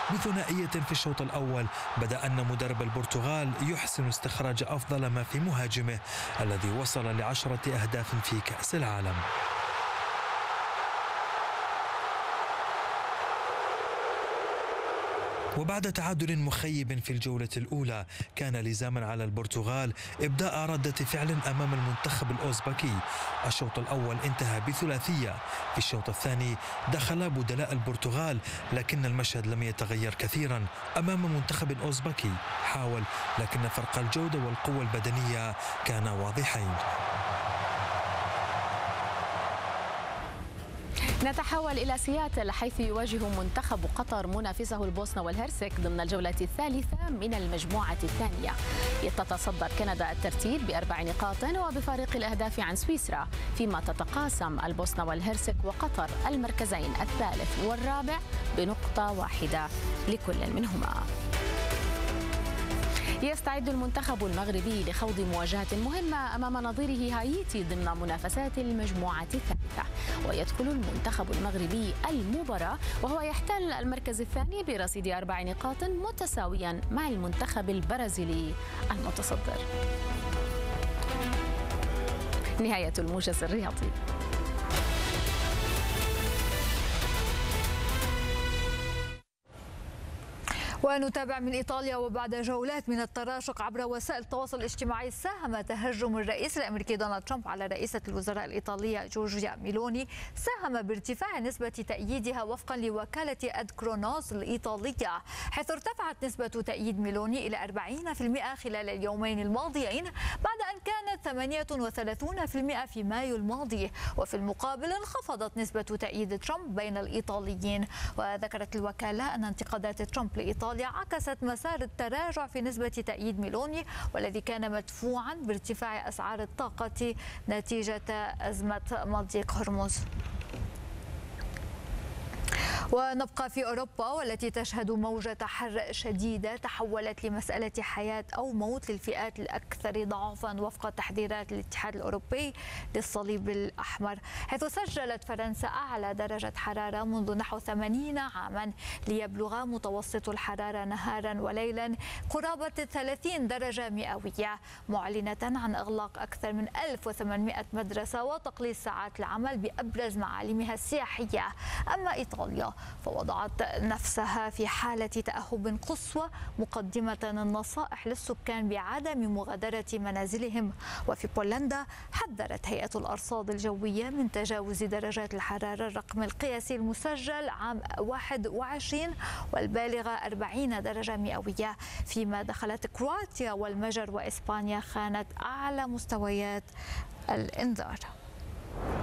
بثنائية في الشوط الأول بدأ أن مدرب البرتغال يحسن استخراج أفضل ما في مهاجمه الذي وصل ل10 أهداف في كأس العالم. وبعد تعادل مخيب في الجولة الأولى كان لزاما على البرتغال إبداء ردة فعل أمام المنتخب الأوزبكي. الشوط الأول انتهى بثلاثية، في الشوط الثاني دخل بدلاء البرتغال لكن المشهد لم يتغير كثيرا أمام منتخب أوزبكي حاول، لكن فرق الجودة والقوة البدنية كان واضحين. نتحول إلى سياتل حيث يواجه منتخب قطر منافسه البوسنة والهرسك ضمن الجولة الثالثة من المجموعة الثانية. تتصدر كندا الترتيب ب4 نقاط وبفارق الأهداف عن سويسرا، فيما تتقاسم البوسنة والهرسك وقطر المركزين الثالث والرابع بنقطة واحدة لكل منهما. يستعد المنتخب المغربي لخوض مواجهة مهمة أمام نظيره هايتي ضمن منافسات المجموعة الثالثة، ويدخل المنتخب المغربي المباراة وهو يحتل المركز الثاني برصيد 4 نقاط متساويا مع المنتخب البرازيلي المتصدر. نهاية الموجز الرياضي. ونتابع من إيطاليا. وبعد جولات من التراشق عبر وسائل التواصل الاجتماعي، ساهم تهجم الرئيس الأمريكي دونالد ترامب على رئيسة الوزراء الإيطالية جورجيا ميلوني بارتفاع نسبة تأييدها وفقا لوكالة أدكرونوس الإيطالية، حيث ارتفعت نسبة تأييد ميلوني إلى 40% خلال اليومين الماضيين بعد أن كانت 38% في مايو الماضي. وفي المقابل انخفضت نسبة تأييد ترامب بين الإيطاليين. وذكرت الوكالة أن انتقادات ترامب لإيطاليا عكست مسار التراجع في نسبة تأييد ميلوني، والذي كان مدفوعا بارتفاع أسعار الطاقة نتيجة أزمة مضيق هرمز. ونبقى في أوروبا والتي تشهد موجة حر شديدة تحولت لمسألة حياة أو موت للفئات الأكثر ضعفا وفق تحذيرات الاتحاد الأوروبي للصليب الأحمر، حيث سجلت فرنسا أعلى درجة حرارة منذ نحو 80 عاما ليبلغ متوسط الحرارة نهارا وليلا قرابة 30 درجة مئوية، معلنة عن إغلاق أكثر من 1800 مدرسة وتقليص ساعات العمل بأبرز معالمها السياحية. أما إيطاليا فوضعت نفسها في حالة تأهب قصوى، مقدمة النصائح للسكان بعدم مغادرة منازلهم. وفي بولندا حذرت هيئة الأرصاد الجوية من تجاوز درجات الحرارة الرقم القياسي المسجل عام 21 والبالغة 40 درجة مئوية، فيما دخلت كرواتيا والمجر وإسبانيا خانت أعلى مستويات الإنذار.